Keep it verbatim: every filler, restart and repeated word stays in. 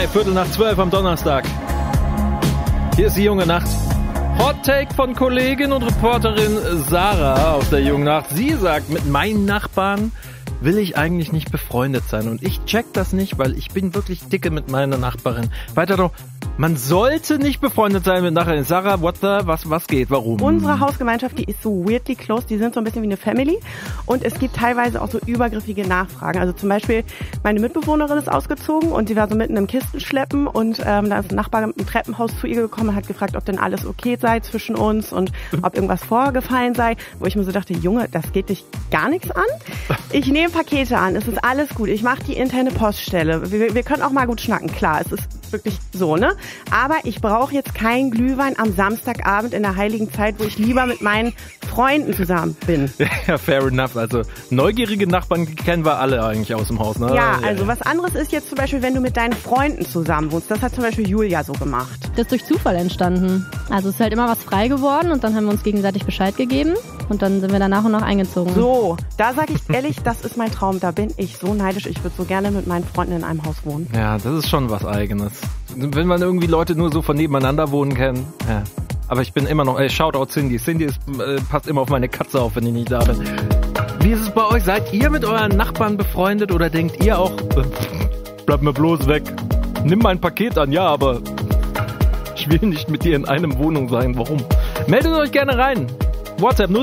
drei, Viertel nach zwölf am Donnerstag. Hier ist die Junge Nacht. Hot Take von Kollegin und Reporterin Sarah aus der Jungen Nacht. Sie sagt, mit meinen Nachbarn will ich eigentlich nicht befreundet sein. Und ich check das nicht, weil ich bin wirklich dicke mit meiner Nachbarin. Weiter noch, man sollte nicht befreundet sein mit Nachbarin. Sarah, what the, was, was geht, warum? Unsere Hausgemeinschaft, die ist so weirdly close, die sind so ein bisschen wie eine Family. Und es gibt teilweise auch so übergriffige Nachfragen. Also zum Beispiel, meine Mitbewohnerin ist ausgezogen und sie war so mitten im Kistenschleppen und ähm, da ist ein Nachbar im Treppenhaus zu ihr gekommen und hat gefragt, ob denn alles okay sei zwischen uns und ob irgendwas vorgefallen sei. Wo ich mir so dachte, Junge, das geht dich gar nichts an. Ich nehme Pakete an, es ist alles gut. Ich mache die interne Poststelle. Wir, wir können auch mal gut schnacken, klar, es ist wirklich so, ne? Aber ich brauche jetzt keinen Glühwein am Samstagabend in der heiligen Zeit, wo ich lieber mit meinen Freunden zusammen bin. Ja, fair enough. Also neugierige Nachbarn kennen wir alle eigentlich aus dem Haus, ne? Ja, also was anderes ist jetzt zum Beispiel, wenn du mit deinen Freunden zusammen wohnst. Das hat zum Beispiel Julia so gemacht. Das ist durch Zufall entstanden. Also es ist halt immer was frei geworden und dann haben wir uns gegenseitig Bescheid gegeben und dann sind wir da nach und nach eingezogen. So, da sage ich ehrlich, das ist mein Traum. Da bin ich so neidisch. Ich würde so gerne mit meinen Freunden in einem Haus wohnen. Ja, das ist schon was Eigenes. Wenn man irgendwie Leute nur so von nebeneinander wohnen kann. Ja. Aber ich bin immer noch, ey, Shoutout Cindy. Cindy ist, äh, passt immer auf meine Katze auf, wenn ich nicht da bin. Wie ist es bei euch? Seid ihr mit euren Nachbarn befreundet oder denkt ihr auch, äh, bleib mir bloß weg, nimm mein Paket an, ja, aber ich will nicht mit dir in einem Wohnung sein. Warum? Meldet euch gerne rein. WhatsApp null